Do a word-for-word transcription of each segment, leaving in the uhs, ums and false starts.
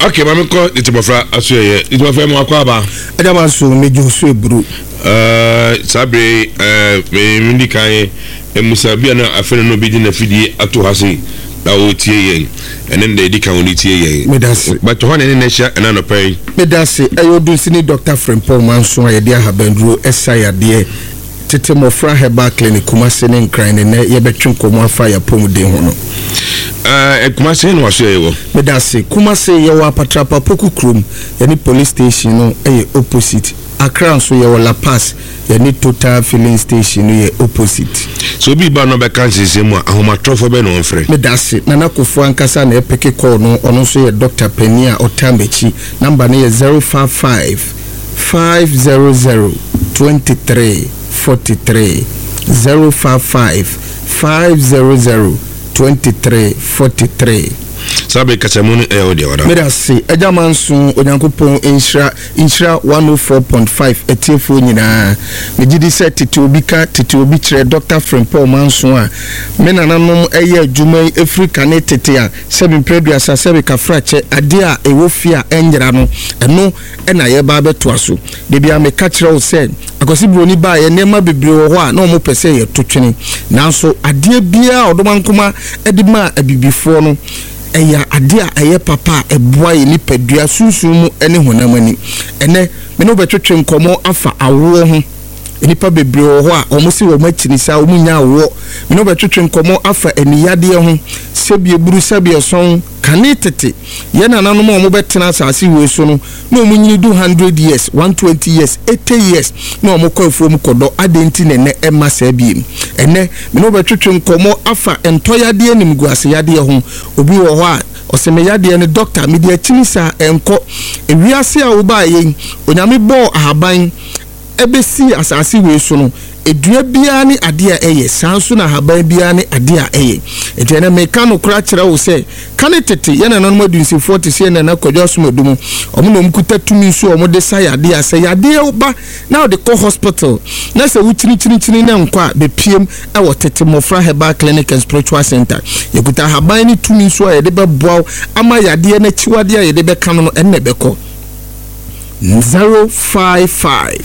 Okay, mama ko itibofra aso ye. Itibofra mo akwa ba. Ada ma so mejo so ebru. Eh sabre eh me ndi kan emusa bia na afene no bedi na fidi ato hase na o tie yen. Enen de di kan oni tie yen. Medase. But ho ne ne sha na no pai. Medase ayo dun sini Doctor Frimpong manso ye dia habanduro esaya de tete mofra heba clinic kuma sene nkran ne ye betwe nkomo afa ya pomuden ho no. Eh kuma se no aso ye wo. Medase kuma se ye wa patrapa poku krum ye ni police station no eh opposite. Accra so ye La Paz ye ni Total filling station no ye opposite. So bi ba no be kan sese mu ahoma trofo be no mfre. Medase nana kofo ankasa na epeke call no ono so ye Doctor Penia Otambechi number no ye zero five five five zero zero two three four three zero five five five zero zero two three four three. Sabe kasamuni e odi wada. Medase ejamansu onyankopon inshra inshra one oh four point five etiefo nyina megidi set titi obika titi obi kire Doctor Frimpong manso a me nananom eye adwuma Africa ne tete a sebi predu asa sebi kafrache ade a ewo fia enjira no eno ena ye ba beto aso de bia me ka kire wo se akosi broni ba ye nema bebre wo ho a na omo pese ye totwene nanso ade bia odomankoma edima abibifo no eya ade a eye papa eboa ye nipadua sunsun mu ene honamani ene me no betwetwe nkomo afa awo ho nipa bebre wo ho a omo si wo machini sa omo nya awo me no betwetwe nkomo afa eniyade ho sebie buru sebie son kane tete ye nananom omo betena asase we so no na omo nyini do one hundred years one twenty years eighty years na omo kwafu omo kodo adenti ne ne ema sabiem ene me no betwetwe nkomo afa entoyade anim guase yade ho obi wo ho a oseme yade ne doctor media chinisa enko ewiase a wo ba ye onyame bo ahaban ebesi asase we so no edua bia ni ade a eye sanso na haban bia ni ade a eye etene me ka no kra kire wo se kane tete ye na no adunsi forty se na na kodwo somadumu omo no mkuta tumi so omo de sa yade a se yade oba na de ko hospital na se wuchini chini chini na nkwa be piem e wo tete mofra heba clinic and spiritual center yekuta haban ni tumi so a ye de be boa ama yade na chiwade a ye de be kan no enne be ko zero five five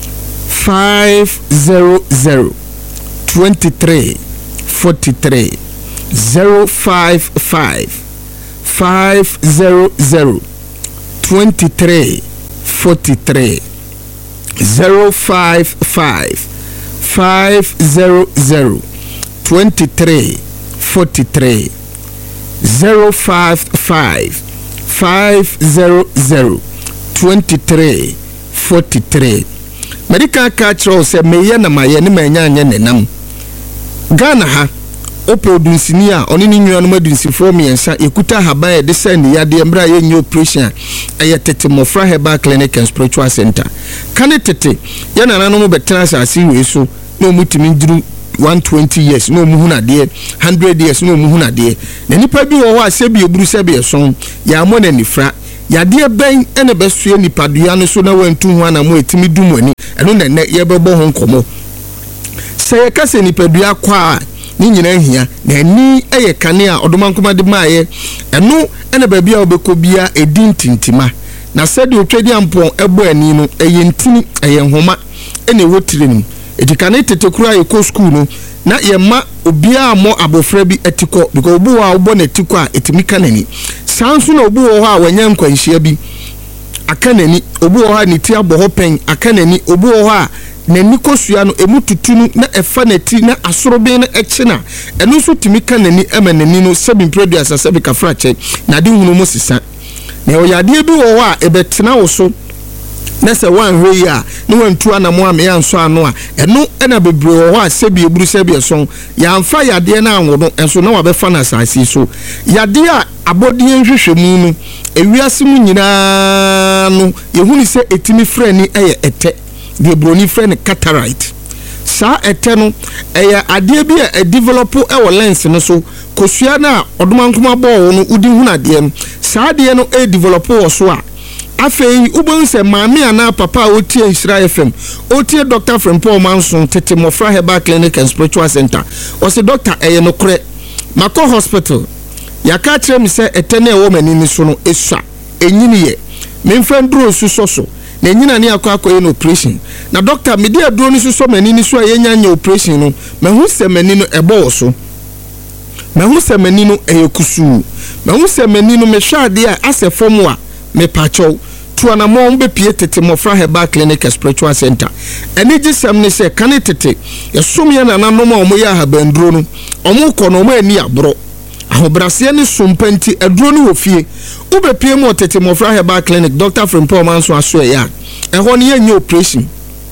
five zero zero twenty three forty three zero five five five zero zero twenty three forty three zero five five five zero zero twenty three forty three zero five five five zero zero twenty three forty three. Medical culture say meye na maye ne manya anya nenam Ghana ha oprodunsini a oni ni nwa no madunsi from yensa ekuta haban e de send yade embra ye nyo operation eye tete mofra heba clinic and spiritual center kane tete ye na nanu betena asase we so no mutimi nduru one twenty years no mu huna de one hundred years no mu huna de na nipa bi wo ho asebi eburu sebi eson ya mo na nifra yade ben ene besue nipadua no so na wantu ho ana mo etimi dumani eno na ne ye bebo ho nkomo se ye kase nipadua kwa ni nyina hia na ani eye kane a odomankoma de maaye eno ene ba bia obekobia edintintima na sede otwedi ampon ebo ani no eye ntini eye nhoma ene wotire nim edikane tetekura ye ko school no na ye ma obia mo abofra bi etiko because obu wa obo na etiko a etimi kanani sanso na obu wo ha wanya nkwanhia bi akanani obu wo ha ni ti aboho pen akanani obu wo ha na nikosua no emu tutunu na efa na ti na asorobe na echina eno so timi kanani emanani no sebi predu asasebi kafrache na de hunu mo sisa na oyade bi wo ha ebetena wo so na se wan hwe ya ne wantu anamo ame ya nso ano a eno ena bebre wo ho a sebi eburu sebi eson ya amfa yade na anwo no enso na wabefa na asase so yade a abodie nhwehwemu no ewiase mu nyina no yehuni se etimi frɛ ni eye ete de broni frɛ ni cataract sa ete no eye ade bi a develop e wo lens no so kosua na odomankoma bɔ wo no udi hunade no sa ade no e develop wo so a afei ubon se maami ana papa otie Israel F M otie Doctor Frimpong manso tete mofra heba clinic and spiritual center o se doctor eye no kre mako hospital yaka kire mi se etene e wo mani ni so no esua enyini ye me mfa nduro suso so na enyina ne akọ akọ ye operation na doctor me dia duro ni suso mani ni so ayenya nya operation no me hu se mani no ebo so me hu se mani no eyekusu me hu se mani no me hwade a ase fomu a me pacho to na mo mbe pie tete mofra heba clinic spiritual center eni gisem ne se kan tete yesum ye na nanom a omo ya habanduro no omo kọ no omo ani abro ahobrase ne sompanti aduro no wofie ube pie mo tete mofra heba clinic Doctor Frimpong Manso aso ya eho ne ye operation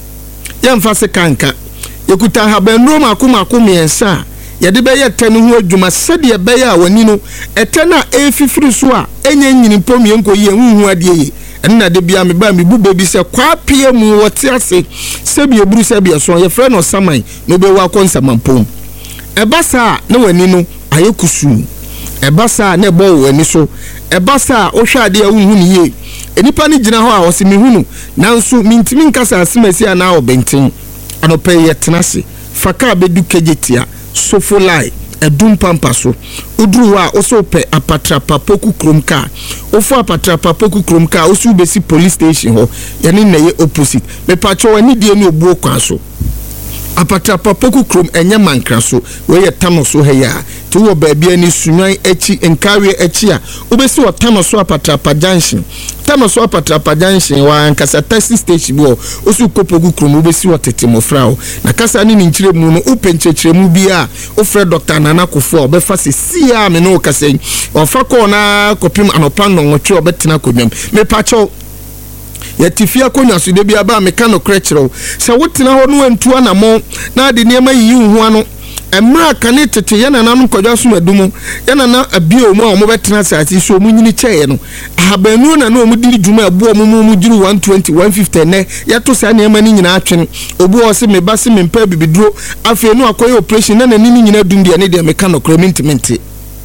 ye mfa se kanka yekuta habanduro makoma akoma ensa yede be ye tanu ho adwuma sede ye be ya wani no etena efifiri so a enye nyini pom ye nko ye huhu ade ye enna de bia me ba me bu baby se kwa pie mu wote ase se bia buru se bia so ye frɛ no saman no be wa konsamapom ebasa na wani no ayekusu ebasa na ebo wani so ebasa o hwa ade a huhu ni ye enipa ni gina ho a o se me hunu nanso mintimi nkasa asemasi ana obenten anope ye tenase faka bedu kejetia sofolai edum pampa so udru wa oso pe apatrapa poku kromka ofo apatrapa poku kromka osu besi police station ho yani na ye opposite me pacho ani die ni obuo kwa so apatrapa poku krom enye mankra so we ye tano so he ya ti wo ba bia ni sunwan echi enkawe echi a obesi wo tano so apatrapa junction tano so apatrapa junction wa nkasa taxi station bo osu kopoku krom obesi wo tete mofra o na kasa ni nchire mu no openchechire mu bia ofre Doctor Nana Kofo obefa se sia me no kasa ofa ko na kopim anopa no nwotwe obetena kodwam me pacho yatifia konya so de bia ba meka no krechero se wotena ho no antu anamo na de niam yi hu ano emra kane tete yana na no kodwa so madumu yana na abio mu a mo betena sati so mu nyini cheye no ahabanu na no mu diri dwuma abuo mu mu diri one twenty one fifty ne yato sa niam ni nyina atwen obu o se me ba se me mpa bibiduro afi no akoye operation na na ni nyina dum de ne de meka no kremintmente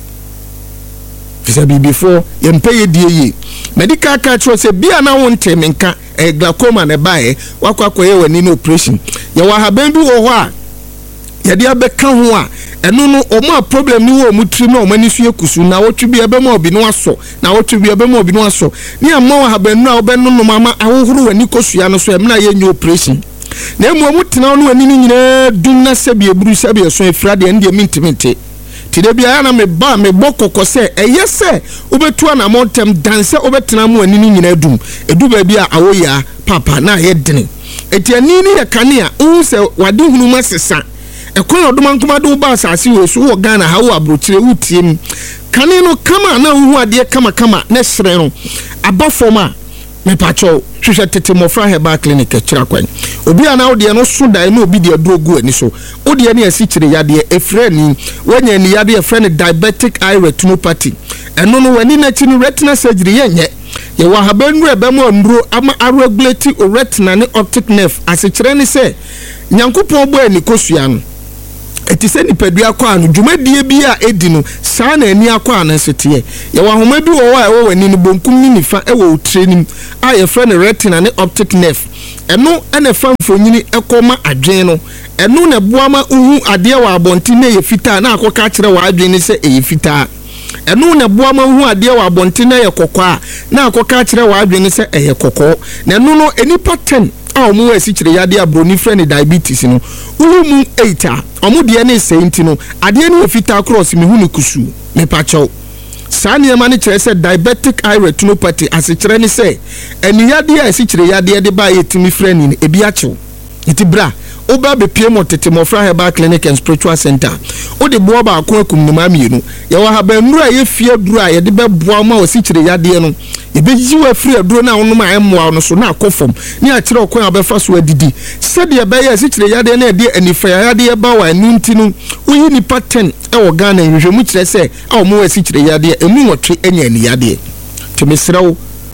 fisa bi before yempa ye die yi medical catch was a bia na wonte menka e glaucoma ne bae wakwa koye wani no operation ye wa habendu wo ho a ye dia beka ho a eno no o ma problem ni wo mutrim na o mani su ekusu na wotwe bia be ma obi no aso na wotwe bia be ma obi no aso ni amma wa habenu a obenu no mama ahohoro wani kosua no so e na ye nyu operation na emu omutena no wani ni nyina dum na sabie buru sabie so efrade ende mintiminte tide bia na me ba me bokoko se eyese obetu na montem danse obetena mu ani ni nyina dum edu ba bia awoya papa na ye dene eti ani ni ye kane a hu se wade hunu masesa ekon odoma nkoma do ba asase we so wo Ghana ha wo abrochire wutiem kane no kama na hu ade kama kama na sere no abafoma me pacho hwehwe tete mofra heba clinic kira kwan obi ana ode no so dai na obi de drogu ani so ode ne asi kire yade efre ni wanya ni yade efre ni diabetic eye retinopathy eno no wani na chi no retina surgery yenye ye wa habanu ebe mo nduro ama regulate retina ne optic nerve asikire ni se nyankopon bo ani kosua no eti se nipadua kwa anu dwumadie bi a edi no saa na ani akwa na setiye ye wa homa bi wo wa e wo wani ni bonkum ni nifa e wo training a ye friend retina ne optic nerve eno ene famfo nyini ekoma adwen no eno na boama uhu ade wa abonti na ye fita na akoka kire wa adwen ni se e fita eno na boama uhu ade wa abonti na ye kokwa na akoka kire wa adwen ni se e kokko na eno no enipa ten a omu esi kire yade abroni friend diabetes no uhu eight a omu de ne senti no ade ne fita cross me hunu kusu me pacho sani ema ni kire se diabetic eye retinopathy asikire ni se eni yade a esi kire yade de ba yetimi friend ni ebi achew itibra oba be pie mo tete mo fra heba clinic and spiritual center o de boa ba ko akum ni ma mienu ye wa haba nuru a ye fie duru a ye de be boa ma o si kire yade no e be ji wa firi aduru na onu ma emmoa no so na akofom ni a kire okon abefa so adidi se de be ye si kire yade na de anifa yade ba wa nunti no uyi ni pattern e wo Ghana nhwehwemu kire se a omo wa si kire yade emu wotwe enya ni yade to mesrawo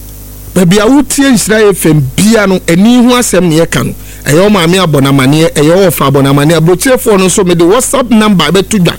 baby a wutie Israel fem bia no ani hu asem ne ye kan eyo maami abonamane eyo ofa abonamane abrochire fo no so me de WhatsApp number betudwa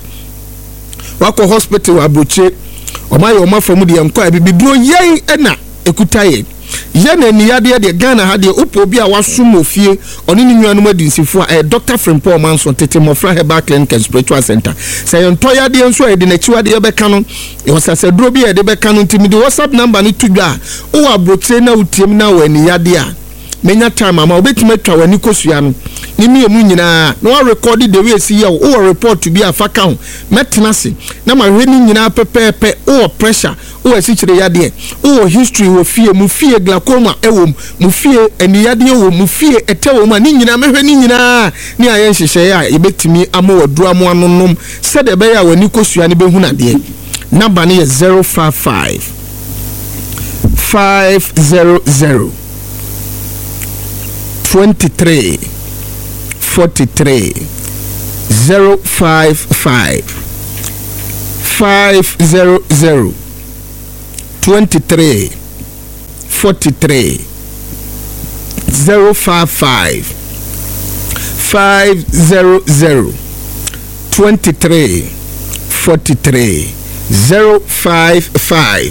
wako hospital abrochire o ma yo ma famu de enko abibiduro yen ena ekutaye ye na ni yade de Ghana ha de upo bi a wasum ofie oni ni nnuanum adinsifo a Doctor Frimpong Manson tete Mofra Herbal Clinic and Spiritual Center say yonto yade nso e de na chiwade ye beka no e wasase duro bi e de beka no ntimi de WhatsApp number ni tudwa o wa brotre na utiem na wa ni yade a menya time ama obetime atwa wani kosua no ni mi emu nyina na wa record the way see o o report to be afaka ho metenase na ma hwe ni nyina pepepe o pressure o asichire yade o history wo fie mu fie glaucoma ewo mu fie eni yade wo mu fie etewo ma ni nyina mehwe ni nyina ni ayen hyehyɛ ya ebetimi ama waduru amo anonom se de be ya wani kosua ne behu na de number ne zero five five five zero zero twenty-three forty-three zero five five five zero zero twenty-three forty-three zero five five five zero zero twenty-three forty-three zero five five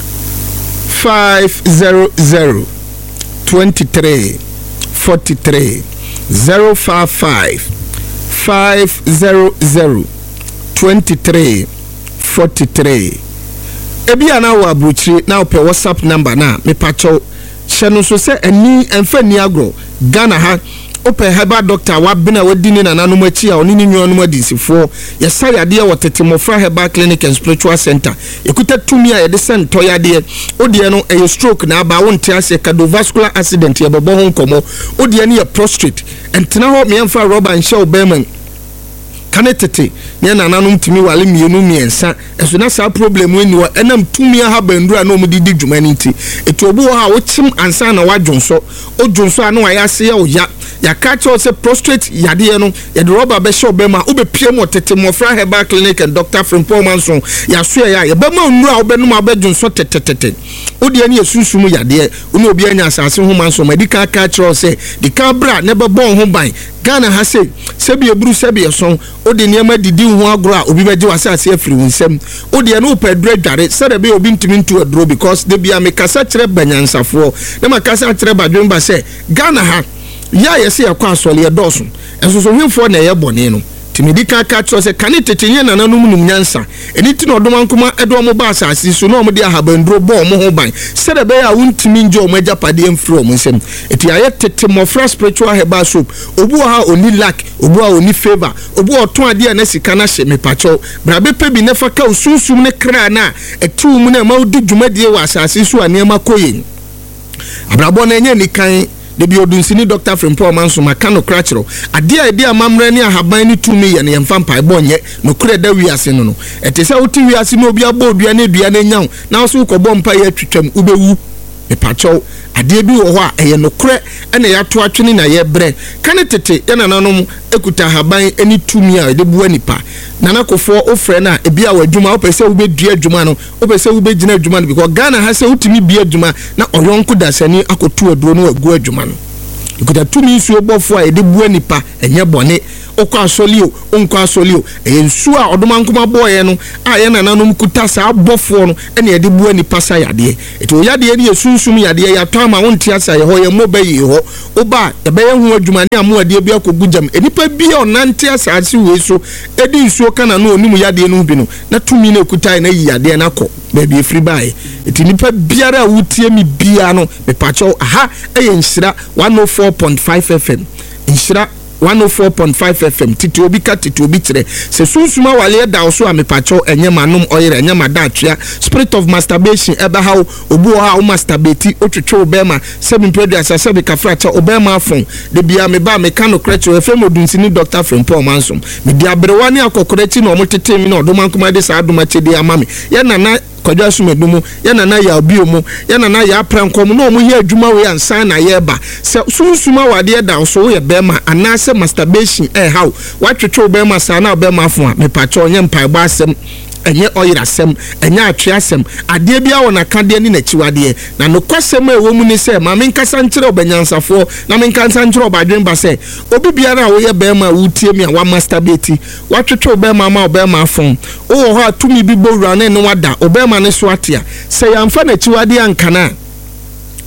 five zero zero twenty-three forty-three zero five five five zero zero twenty-three forty-three. Ebi ana wa bruchiri na ope WhatsApp number na me pacho cheno so se ani emfa ni agro Ghana ha ope Herbal Doctor wa bina wadini na nanu machi a oni ni nnuanum adisifo ye sa yade e wotete Mofra Herbal Clinic and Spiritual Center ekuta tumi a ye de sent to yade odie no e stroke na aba wonte ase cardiovascular accident ye bebo ho nkomo odie ne ye prostrate entena ho me emfa rubber and shell beman kanetete ne na nanum timi wale mienu miensa eso na sa problem weni wa enam tumi ha bandura na omudidi dwumani nti etu obu ha wo chim ansa na wadwonso odwonso anu wa yase ya oya ya kacho se prostrate yade no ye de rubber be show bema obepie mo tete Mofra Herbal Clinic and Doctor Frimpong Manson ya so ya ye bema onura obenum abedwonso tetetete odi ani esunsum yade oni obi anya asase ho manso medical kacho se di kabra ne be bon ho ban Ghana ha se sebi eburu sebi eson odi niam didi ho agro a obi beje wasase afiri wunsem odi eno pedre dware se de be obi ntimi ntu adro because de bia me kasa kire banyansafo na makasa kire badwemba se Ghana ha ya yesi yakwa asole ye doso enso so hwefo na ye bone no timidika ka tro se kane tetenye na nanum num nyansa eni ti no odoma nkoma edo mo ba asase so no mo de ahabandro bo mo ho ban se de be ya wuntimi nje o majapade emfiri o nsem eti aye tete Mofra Spiritual Herbal Soap obu ha oni lack obu ha oni favor obu oton ade na sika na hye mepacho bra be pe bi ne fa ka osunsum ne kra na etu mu na ma odi dwumadie wa asase so anema koyen abrabo na enye nikan de bi odunsini Doctor Frimpong Manson makano krachero ade ade amamre ne ahaban ni tumi ye ne yemfa mpa ebonye no kure da wiase no no etese oti wiase no obi abo odua ne dua ne nyaw na so kobọ mpa ye twetwam ubewu me pacho ade bi wo ho a eye no kure ene ya to atwene na ye bre kane tete ye nananom ekuta ahaban eni tumi a de buwa nipa nana kofo ofre na ebi a wadwuma opese wo be dua adwuma no opese wo be gina adwuma no because Ghana ha se utimi bi adwuma na oyonko dasani akotu aduro no agu adwuma no ekuta tumi nsu obofo a de buwa nipa enye bone okwa asolio onko asolio ensu a odoma nkoma boye no a ye nananom kuta sa abofo no ene de buwa nipa sa yade eto yade ne yesunsum yade ya tama wonte asa ye ho ye mobayi ho oba ebe ye hu adwuma ne amuade bi akogujam enipa bi onante asase weso edi nsuo kana no onimu yade no bi no na tumi na kuta na yi yade na ko baby efiri bae eti nipa biara wutie mi bia no me pacho aha eye nsira one oh four point five F M nsira one oh four point five F M titi obi ka titi obi kire se sunsuma wale da oso amepacho enye manum oyere enye madatwea spirit of masturbation eba ha obu ha o masturbate otwetwe obema seven predators asabe kafracha obema afon de bia me ba me kano krecho F M odunsini Doctor Frimpong Manson me dia brewani akokorechi na omotete mi na odomankoma de sa adomachede amame ye nana kodwa sumedumu ya nana ya obiomu ya nana ya prankom no omu ye adwuma we ansan na ye ba se sunsuma wade da so ye bema anase masturbation eh how watwetwe obema sa na obema afo a me pacho onye mpaeba asem enye oyirasem enye atweasem ade bia wona kade ni nachiwade na no kwasem e wo mu ni se ma menkasa nkyere obanyansafo na menkasa nkyere obadwenba se obi biara wo ye bema wutie mi a wa masturbate watwetwe obema ma obema afon wo ho atumi bi bowura na ne wada obema ne so atia se yamfa nachiwade ankana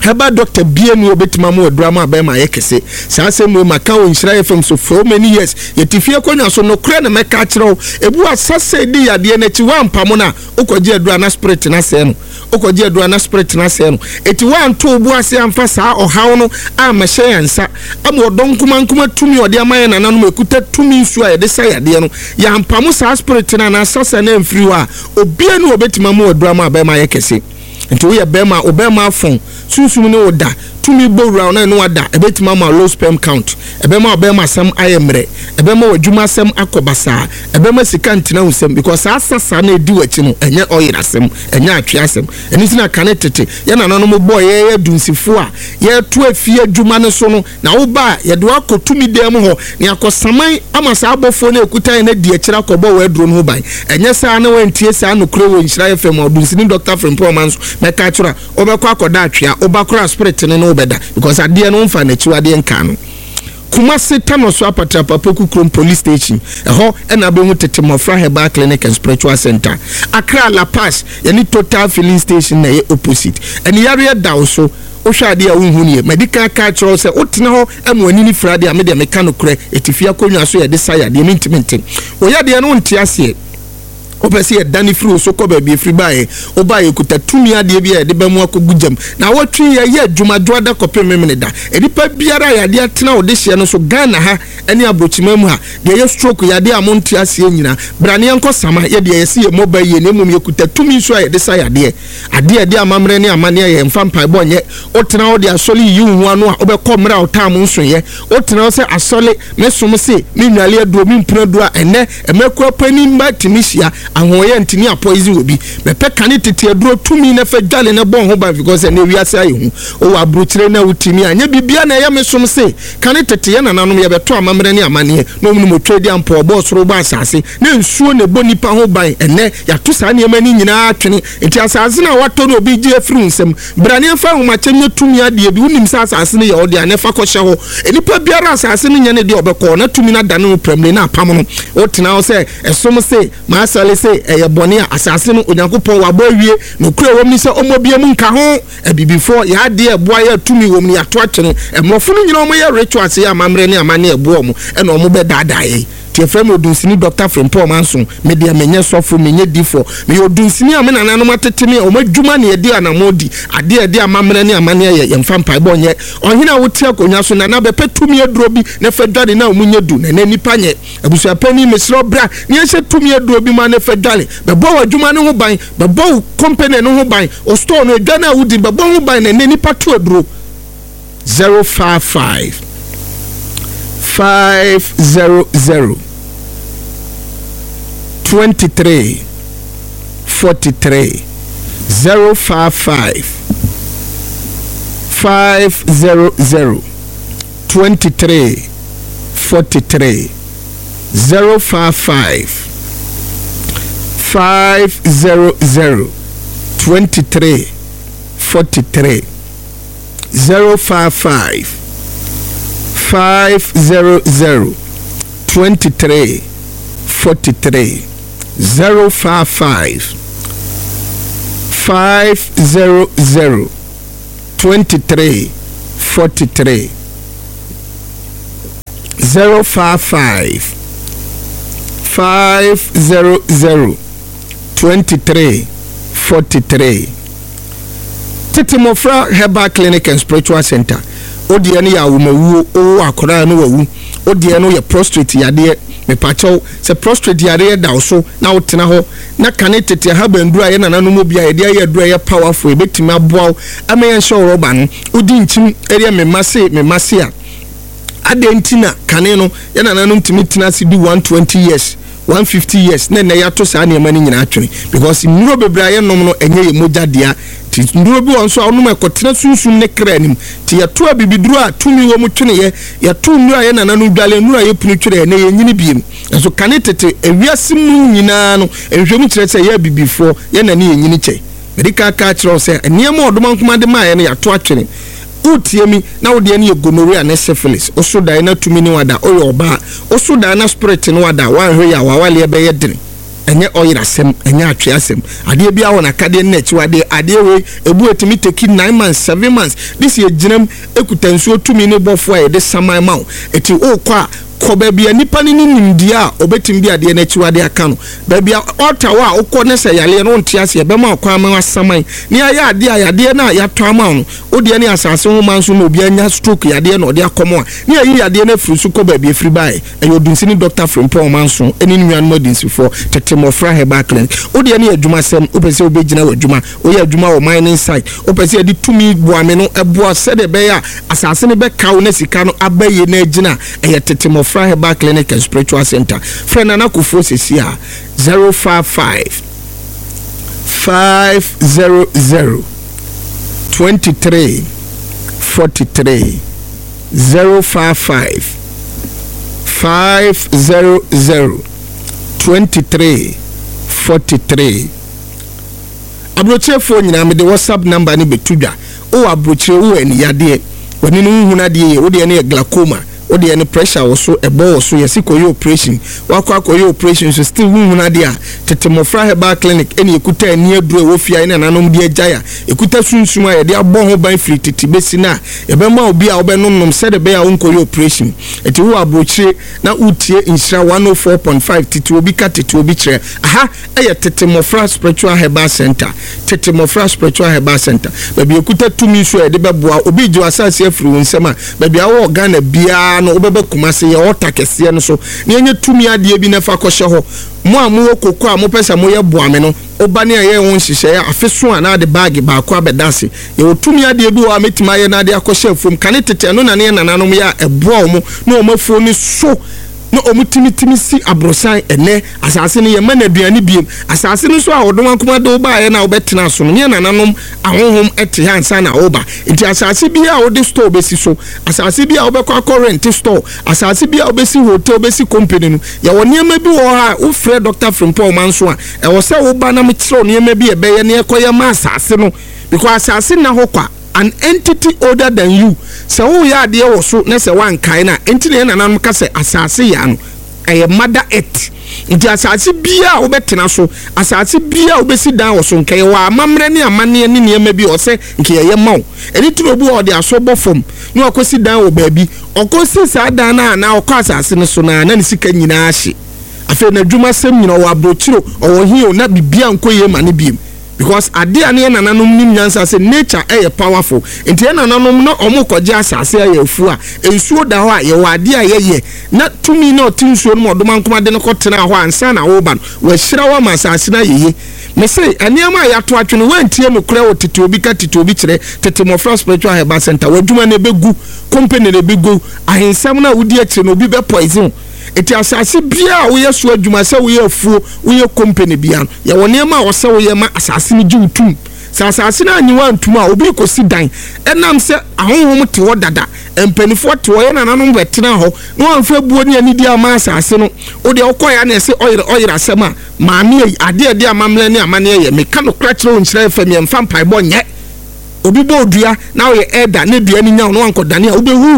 heba doctor bie no obetima mo drama ba ma yekese saa asem ma ka wo Nhyira F M so for many years yetifie konwa so no kra na meka kyerɛw ebu asase di yade na ti wa mpamo na ukoje adura na spirit na se no ukoje adura na spirit na se no eti wa nto obu ase amfa saa ohaw no a ma hye yansa am odon kuma kuma tumi ode amaye na nanom ekuta tumi nsu a yede sa yade no ya mpamo saa spirit na na asase na mfiri wa obie no obetima mo drama ba ma yekese nti wo ye bema obema fon sunsun ne oda tumi bowra na no ada ebetima ma low sperm count ebema obema sam ayemre ebema wadwuma sam akobasa ebema sika ntina husem because asasa na edi wachi no enye oyira sem enye atwe asem eni tina kanetete ye na nanom boy ye ye dunsifo a ye to afie adwuma ne so no na wo ba ye de akotumi dem ho ne akosaman amasa abofo na ekutan na di akira kobo wa aduro no ban enye sa na wantie sa no kro wo Nhyira F M odunsini Doctor Frimpong Manso meka kyura obekwa akoda atwea obakora spirit ne no beda because ade no mfa na chiwade nka no Kumasi Tanoso Apatra Papoku Krom Police Station eho ena be hu tete Mofra Herbal Clinic and Spiritual Center Accra La Paz yani Total Filling Station na ye opposite eni area da so ohwade a wonhu ne medical card chro se otena ho amwani ni frade a me de meka no kure etifia konwa so ye de saya de mintimenti oyade no ntia ase opesi e dani free so ko ba bi free bae obaye kuta tumi ade bia e de ba mu akogujam na wotwi ye ye adwumadwo da kopem memene da edipa biara ya de atena ode hye no so Ghana ha ene abrochimam ha de ye stroke ya de amonti ase nyina brane enko sama ye de ye se ye mobile ye nemum ye kuta tumi so ye de sa ya de ade de amamre ne amane ye mfa mpa bonye otena ode asole yi hu anu a obekọ mra otam nso ye otena se asole mesom se me nwale aduro mi mpuna duro ene emekọ pani matimisia ahoye ntini apoizi obi mepe kane tete aduro tumi na fa dwale na bon ho ba because na wiase ayehu o wa bruchire na utimi anya bibia na ya mesom se kane tete ya nananom ya beto amamre ne amane no mu motwedi ampo obo soro ba asase na nsuo ne bonipa ho ban ene ya to sa ne mani nyina atwene enti asase na wato no obi je afiri nsem brane fa ho machenye tumi ade bi unim sa asase ne ya ode ane fa ko hye ho enipa biara asase ne nyane de obekọ na tumi na dane premle na apam no o tena ho se esom se ma asale se eye bone a asase no Onyankopon wabo wie no kura wo mi se omobiam nka ho ebibifo ya de eboa ya tumi wo mi ato akyere emofo no nyina omo ya rituals ya amamre ne amane eboa mo e no omo be daadaye tie frem odunsini Doctor Frimpong Manso me de menye sofo menye difo me odunsini ame nananom ateteme omadwuma ne de anamodi ade de amamre ne amane ye yemfa mpa bonye ohina wote akonya so na na bepe tumi aduro bi na fedwale na omunye du na na nipa nye abusua pani mesro bra ne ye tumi aduro bi ma na fedwale be bo wadwuma ne ho ban be bo company ne ho ban o store no edwa na wudi be bo ho ban na nipa to aduro zero five five five zero zero twenty three forty three zero five five five zero zero twenty three forty three zero five five five zero zero twenty three forty three zero five five five zero zero twenty three forty three zero five five five zero zero twenty three forty three zero five five five zero zero twenty three forty three Tete Mofra Herbal Clinic and Spiritual Center. Odi ene ya wumawu o akora no wawu odi ene ye prostrate yade me pacho se prostrate yade da so na wotena ho na kane tete ha bandura ye nananom obi a yede ye dura ye powerful e betimi aboa ameyen show roba no odi ntim ere me mase me mase a adentina kane no ye nananom timi tina si di one twenty years one fifty years na na yato sa na emani nyina atwene because nuro bebra ye nom no enye ye moja dia ti nduro bi won so onum ekotena sunsun ne kranim ti yato abibiduru a tumi wo mutwene ye yato nura ye nananu dwale nura ye punu twere na ye nyini biem so kane tete ewiase mu nyina no ehwemu kire se ye bibifo ye na ne ye nyini che medical card chro se eniema odoma nkoma de ma ye ne yato atwene utiemi na wode ne gonorrhea na syphilis osuda na tumi ni wada oyo oba osuda na spirit ni wada wan hwe ya wawale be ye dene enye oil asem enye atwe asem ade bia wona kade na chi wade ade we ebu etimi take nine months seven months this year ginam ekutansuo tumi ne bofo e de saman ma eti o kwa koba bia nipa ni nimdia obetim bia de na chi wade aka no ba bia otawa okọ ne se yale no ntia se be ma kwa ma saman ni aya ade ade na ya to ama no ode ne asase ho manso no obi anya stroke yade na ode akomo a ni ayi yade na frisu koba bia free buy e yodunsi ni Doctor Frimpong manso eni nwan modinsi for tetemofra Herbal Clinic ode ne adwuma sem opese obegina adwuma oye adwuma o mining site opese ade tumi boame no eboa se de be ya asase ne be kawo na sika no abaye na agina e tetemofra Herbal Clinic and Spiritual Center friend na kufo sesia zero five five five zero zero twenty-three forty-three zero five five five zero zero twenty-three forty-three abroche phone nyina me de WhatsApp number ni betudwa o abroche wo eni yade woni no huna de wo de ne glaucoma o de any pressure wo so ebo wo so yesi koyo operation wakwa koyo operation so still huna de a tetemofra Herbal Clinic eni ekuta ani aduro wo fia ina nanom de agya ekuta sunsun a ye de abo ho ban free titi besi na e be ma obi a wo be nonnom se de be a won koyo operation eti wo abrochire na utie insira one oh four point five titi obi ka titi obi kire aha eye tetemofra Spiritual Herbal Center tetemofra Spiritual Herbal Center baby ekuta tumi so e de beboa obi jo asase afiri wonsema baby a wo Ghana bia no obebe kumase ye ota kese no so ne enye tumi ade bi na fa kɔhye ho mo amu kokko a mo pesa mo ye boame no oba ne ye won hihye afeso ana de bag ba akwa bedase ye otumi ade bi wa metima ye na de akɔhye afom kane tete no na ne nananom ya eboa mo na o mafuo ni so no omutimi timi si abrosan ene asase ne ye manaduane biem asase no so a odom akoma de oba ye na obetena so ne nananom ahonhom ete hansa na oba enti asase bia ode store besi so asase bia obekwa current store asase bia obesi hotel obesi company no ye woniema bi wo ha wo frɛ Doctor Frimpong manso a e wo se wo ba na me kire oniema bi e be ye ne ekoye ma asase no because asase na hokwa an entity older than you so wo ya de wo so na se wan kai na enti ne nanam ka se asase ya no eye mother earth nti asase bia wo betena so asase bia wo besi dan wo so nkai wa amamre ne amane ne niema bi o se nkai ye maw eni turo bi wo de asobɔ fom ne okosi dan wo baabi okosi sa dan na na okɔ asase ne so na na ne sika nyina ahye afa na dwuma sem nyina wo abrochiro o hio na bibia nkoye ma ne biem because ade ane nananom nim nyansa say nature eh powerful enti nananom no omo koje asase eh afu a ensuo da ho a ye wade a ye ye na tumi na otinsuo no odoma nkoma de no kotena ho ansa na wo ba wa hyira wa masase na ye me say aniama ya to atwene wantie me kura wo tete obi ka tete obi kire tetemofra Spiritual Herbal Center wadwuma na begu company na begu ahensam na wudi akire no obi be poison eti asase bia wo yeso adwuma se wo ye afuo wo ye company bia ya wone ma wo se wo ye ma asase ni jiwtum sa asase na anyi wantum a obi kosi dan enam se ahonhom te wo dada empanifo te wo ye nananom betena ho no anfa buo ne ani dia ma asase no wo de okoya na se oyire oyire asema maame ade ade amamle ne amane ye me ka no kra kire onkyira fam ye mfa mpai bo nye obi bo odua na wo ye elder ne dua ni nya no ankodane a wo be hu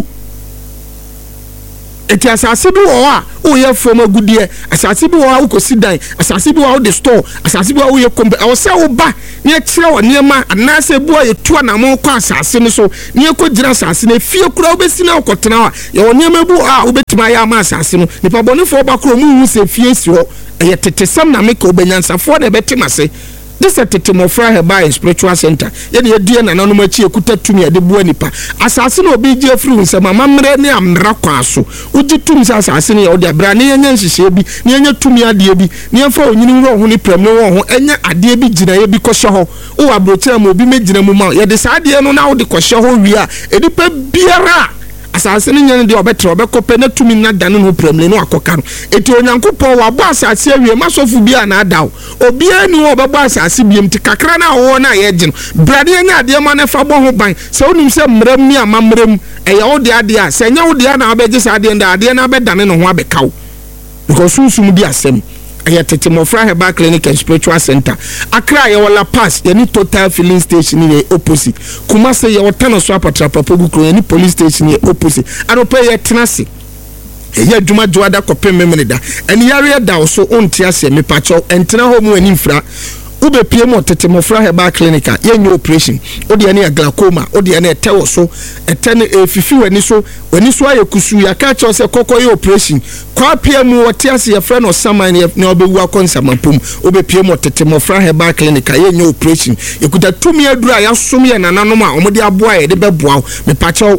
eti asase bi wo a o ye fom agudie asase bi wo a ukosi dan asase bi wo a de store asase bi wo ye kombe o se wo ba ne kire wo niema anase bi wo ye tua na mo kwa asase ne so ne ko gira asase ne fie kura obesi na okotena wa ye wo niema bi wo a obetima ya ma asase no nipa bonefo ba kro mu hu se fie si ho ye tetesam na me ko benyansafo na betima se this is tetemofra Herbal Spiritual Center ye ne yedie na nanom achi ekuta tumi ade buo nipa asase na obi je free nsema mamre ne amra kwa so uji tumi sa asase ne ode abra ne yenya nhihye bi ne yenya tumi ade bi ne yemfa onyini wro ho ne prem ne wo ho enya ade bi gina ye bi kɔhye ho wo abrochira mo bi megina mu ma ye de sa ade no na wo de kɔhye ho wi a edipa biara asase ne nyane de obetre obekɔpɛ na tumi na dane no premle no akoka no eti onyankopɔ wa bɔ asase awie masofu bia na adaw obi ani wo obɛbɔ asase biem ti kakra na wo na ye gye no brade anya ade ma na fa bɔ ho ban sɛ onim sɛ mram mi amamram ɛyɛ wo de ade a sɛ nya wo de na abɛgye sa ade nda ade na abɛdane no ho abɛkaw because sunsum di asɛm ɛyɛ tetemofra Herbal Clinic and Spiritual Center Accra ye wala pass ye ni Total filling station ye opposite Kumase ye wotano so apatra papogu kro ye ni police station ye opposite arope ye tenase ɛyɛ adwuma do ada kɔpem memene da ɛne yare da so onti ase me pacho entena ho mu ani mfra ube pie mo tete mofra heba clinic yenye operation odi ane glaucoma odi ane etewo so etene efifi wani so wani so ayekusu ya ka che se kokoye operation kwa pie mu wote ase ye frɛ no saman ne obewu akonsa mapum ube pie mo tete mofra heba clinic yenye operation ekuta tumi adura ya som ye nananom a omode aboa ye de beboa me pacho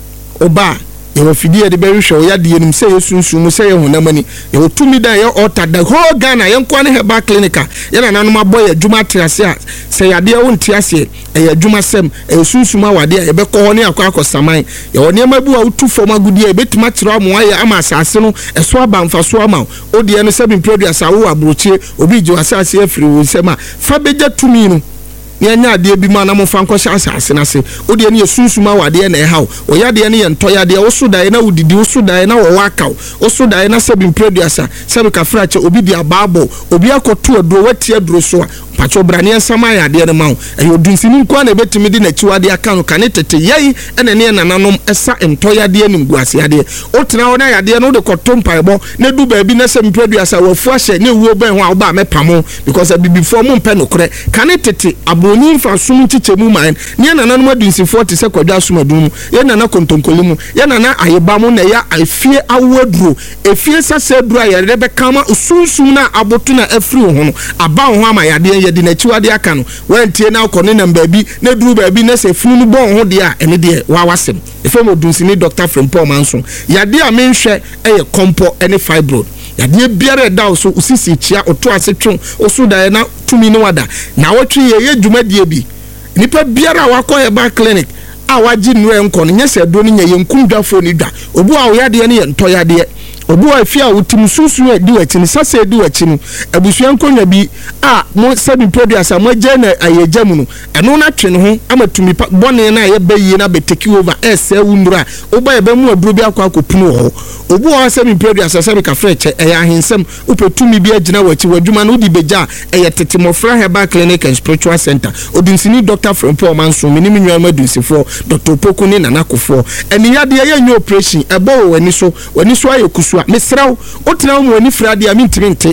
oba ye fidie de behwehwe ya de yenim se yesunsun se ye honamani ye otumi da ye order the whole Ghana ye nko ne heba clinic ye na nanom aboy adwuma triase a se yade wo ntiase e adwuma sem e sunsun awade ye be ko ne akwa akosaman ye woni mabu a utu fom agudi e betima kira mo aye ama asase no eso aba mfaso ama odi ne seven produce awo abrochie obi je asase afiri wo sem a fa beja tumi no ne anya ade bi ma na mo fa nkɔ asase na se odi ne yesunsuma wade na ɛhaw oyade ne yentoya de wo so dae na wudidi wo so dae na wo wakaw wo so dae na sebi producer sebi ka frache obi di ababo obi akoto aduro wati aduro so a pacho brane ensama ya de ne ma ɛyɛ odunsini nko na betimi di na chiwade aka no kane tete yei ene ne nananom ɛsa entoya de anim guase ade otena wo na ya de no de kotom paebo na du ba bi na sebi producer wo fu ahye ne wuo ben ho a wo ba mepamo because before mo mpe no kore kane tete oni mfa sum chichemu man ne nana no adunsifo te se kwadwa somadum ye nana kontonkolimu ye nana ayeba mu na ya afie awaduro efie sase duro ya rebe kama usunsum na abotu na afri ho no aba ho ama yade ye de na chiwade aka no wantie na akone na baabi na duru baabi na se funu bon ho de a ene de wa wasem efem odunsini Doctor Frimpong Manson yade a menhwe eye kompo ene fibroid yade biara da so usisi chia oto asetwon oso da na tumi no wada na wotwe ye dwumadie bi nipa biara wakɔ heba clinic a waji nwe nkɔ no nyese do no nya ye nkundwafo ni dwa obu a oyade ne ye ntoyade obu a fia wotim susu e di wachi ni sase di wachi no abusua nkonya bi a mo sabi producer mo je na ayegya mu no eno na twe no ho amatumi bone na ye bayi na be take over ese wundura oba ye ba mu aduro bi akwa akopunu ho obu a sabi producer sabi ka freche e ya hensem upetumi bi agina wachi wadwuma no di beja e ye tete mofra heba clinic and spiritual center odinsini Doctor Frimpong Manson mini minwa madunsifo Doctor Poku ni nanakofo eni yade ye nyo operation ebo wani so wani so ayekusu mesraw otena mo ani frade a mintirinte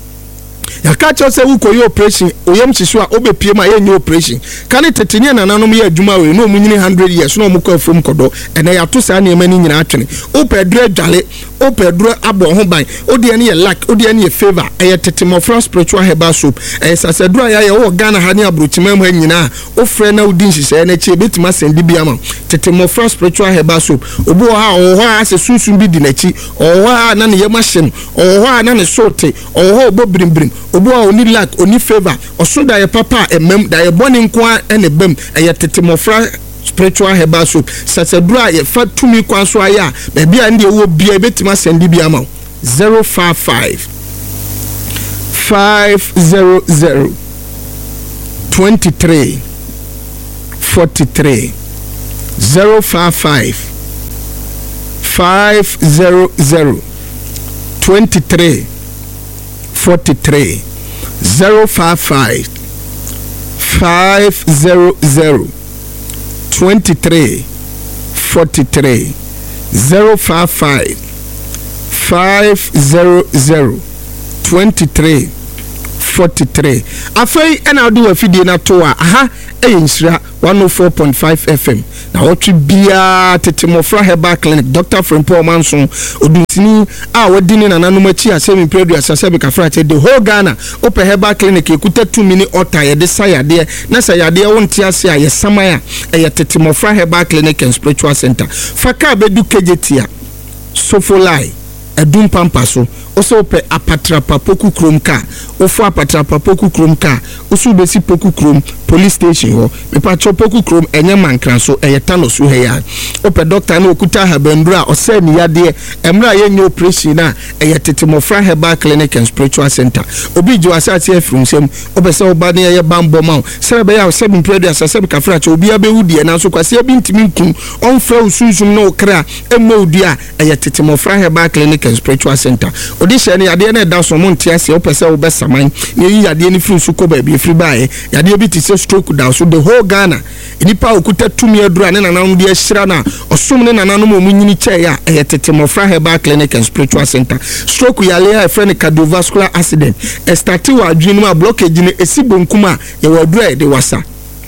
yakacho se wuko yo operation oyem chiso a obepie ma ye nyo operation kane tetenie nananom ye adwuma we no munyini one hundred years no mukọ afom kodo ene ya to sa ne mani nyina atwene opedre dwale opedre abo ho ban odi ene ye lack odi ene ye favor eye tetemofra spiritual herbal soap eye sasedura ya ye wo Ghana ha ne abrochimam ha nyina ofre na odi nhise na chi betima sendi bia ma tetemofra spiritual herbal soap obo ha o ho ase sunsun bi di na chi o ho na ne ye mahye o ho na ne sote o ho obo brimbrim obo a oni lack oni favor osoda ye papa emem da ye boni nko ene bem eye tetemofra spiritual herbal soap sasedura ye fa tumi kwan so aya be bia ndi wo bia betima sendi bia ma zero five five five zero zero twenty-three forty-three zero five five five zero zero twenty-three forty-three zero five five five zero zero twenty-three forty-three zero five five five zero zero twenty-three forty-three afei ena do afidie na to a aha eyinshira one oh four point five F M na wotwe bia tetemofra heba clinic Doctor Frimpong Manson odunsini a wadini na nanum achi asemi predu asase ka fra the whole Ghana open heba clinic ekuta two mini ota ye de sayade na sayade wonti ase a ye samaya e tetemofra heba clinic and spiritual center faka bedu kejetia sofolai edum pampaso oso pe apatrapa poku krom ka ofo apatrapa poku krom ka oso besi poku krom police station ho me patro poku krom enye mankran so eyetano so heya ope doctor na okuta habandura ose ni yade emra ye nyo operation na eyetetemofra heba clinic and spiritual center obi jo asate afrumsem obese oba ne ye bambo ma serebe ya seven predu asase ka fra cha obi abewudi na so kwase bi ntimi nkun onfra usunsun na okra emodua eyetetemofra heba clinic and spiritual center audition yade na da so mo ntiase o pese wo besaman na yi yade ni free su ko ba bi free bae yade bi ti se stroke da so the whole Ghana enipa okuta tumi adura ne nanam de ahira na osom ne nanam mo nyini che ya e tete Mofra Herbal Clinic and Spiritual Center. Stroke yale a friend cardiovascular accident e start wa adwenu ma blockage ne esibonkuma ye wadura de wasa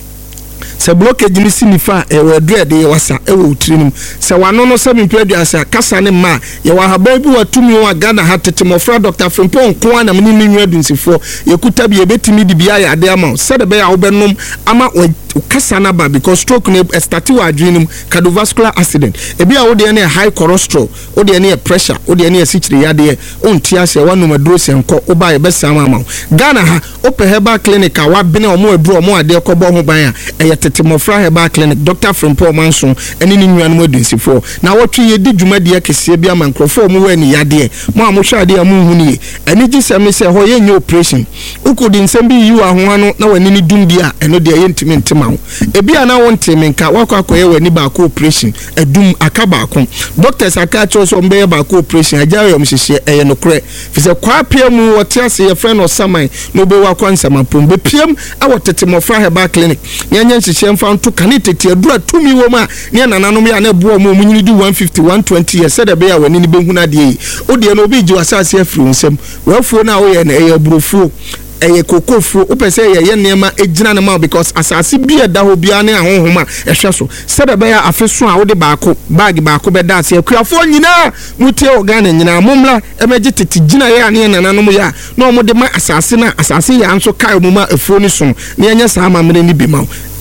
se blockage ni sinifa e wadura de wasa e wo utirim se wano no se mpedu asa kasa ne ma ye wa haba bi watumi wa Ghana ha tete Mofra Doctor Frimpong ko na mni nwu adunsifo ye kuta bi e betimi di bia ya de ama se de be ya wo benom ama kasa na ba because stroke ne start wa adrenum cardiovascular accident e bia wo de ne high cholesterol wo de ne pressure wo de ne sichiri yade onti ase wanu maduro senko wo ba ye be sama ama Ghana ha Open Herbal Clinic a wa bene omo aduro omo ade ko bo ho ban a e tete Mofra Herbal Clinic Doctor Frimpong Manson eni ni nnuanu adunsifo na wotwe ye di dwumade akese bia mankrofo omo wa ni yade mo amohwa ade amu hu ni eni gi se me se ho ye nye operation ukodi nsem bi yi wa ho ano na wani ni dum dia eno de ye ntimi ntima ebi ana wonte menka wakwa akoye wani ba ko operation edum akaba akon doctors aka cho so mbe ba ko operation ajawe yom hihye eye no kre fi se kwa piemu wote ase ye friend osaman no be wakwa nsama pom be piem awotete Mofra Herbal Clinic nyanya hihye mfa nto kanitete adura tumi wo ma ne nananom ya na bo mo munyini di one fifty one twenty ye said be ya wani ni behuna de o de no obi ji wasase afiri nsem wafuo na wo ye na eye burofuo eye kokofu upese ye ye nema ejina na ma because asase bi eda ho bia ne ahohoma ehwe so sebe be ya afeso a wo de baako bag baako be da ase akuafo nyina mutie organ nyina momla emeje tete gina ye ane nananom ya na omo de ma asase na asase ya nso kai mu ma afuo ni so ne anya sa amamre ni bi ma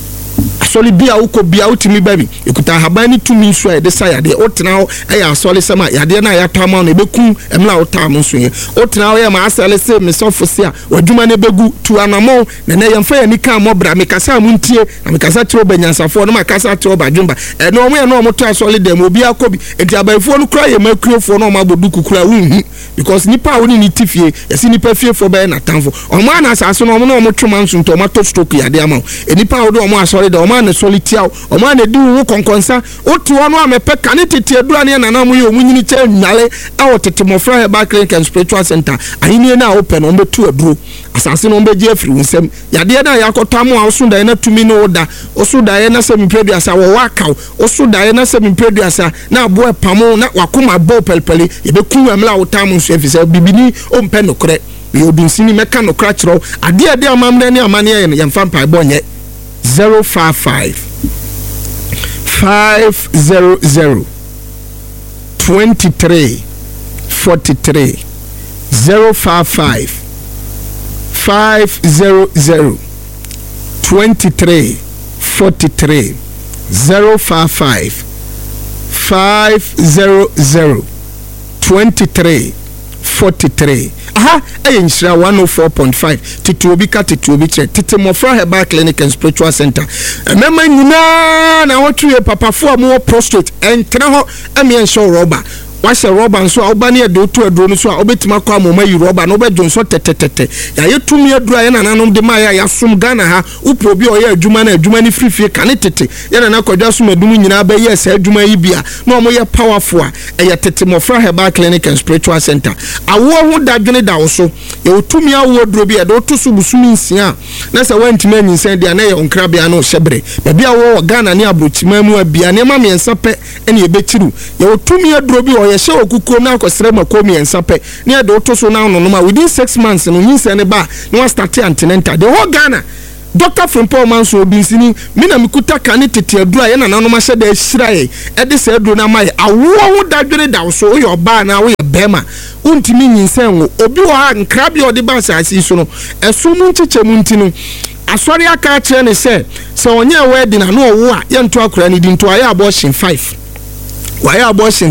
asoli bia uko bia utimi baby ikuta habani tumi so e de saya de otena ho e ya asoli sama ya de na ya tama na beku emla otam so ye otena ho ya ma asale se me sofo se a wadwuma ne begu tu anamo na na yemfa ya nika mobra me kasa muntie na me kasa tro banyansafo no ma kasa tro badwumba e no mo ye no mo to asoli dem obi akobi enti abaifo no kra ye makuofo no ma bodu kukura wunhu because nipa woni ni tifie yesi nipa fie fo be na tanfo omo ana asase no mo no mo twoma nso to ma to stroke ya de ama e nipa wo do omo asoli de omo na solitiao omo na di wo konkonsa otu ono amepe kanitete adura ne na na mo ye omunyini che nyale awo tete Mofra Herbal Clinic and Spiritual Center ahini na open no betu aduro asase no beje afiri nsem yade na yakotamo a osunda na tumi no oda osuda na se mpedu asa wo wakaw osuda na se mpedu asa na abo pamo na wakoma bo pelpele yebeku emla otam nso efise bibini ompe nokre we odunsini meka nokra kiro ade ade amamne ne amane ye yemfa mpa bonye zero five five five zero zero twenty-three forty-three zero five five five zero zero twenty-three forty-three zero five five five zero zero twenty-three forty-three aha ayenshira one oh four point five tituobi ka tituobi che tete Mofra Herbal Clinic and Spiritual Center emema nyina na wotwe papafo amu prostate entra ho amien show rubber wase rubber nso a obani e do to aduro nso a obetima kwa amoma yi rubber no obejo nso tetetete ya yetumi adura ye nananom de ma ya yasom Ghana ha uprobi oye adwuma na adwuma ni frifie kane tete ye na nakwadwa som adum nyina ba ye se adwuma yi bia na omo ye powerful a e tete Mofra Herbal Clinic and Spiritual Center awo ho dadwene da wo so ye otumi awo aduro bia do to so busumi nsia na se wantimi anyinsan dia na ye onkra bia na o hyebre ba bia wo Ghana ni abrochima mu abia ne ma miensa pe ene ye bechiru ye otumi aduro bi ye she okuko na akosere makomi ensape ne ade otoso na no no within six months no nyinse ne ba no wa start antenatal the whole Ghana Doctor Frimpong Manson obinsini mina mikuta kane tete adura ye na nanom ahye da ahira ye ede se aduro na mai awo ho dadwere da so wo yo ba na wo ye bema untimi nyinse wo obi wo ha nkra bia ode ba asasi so no eso mu ncheche mu ntinu asori aka kire ne se se onye wedding na no wo a ye nto akora ni di nto aye abortion five wa ye abortion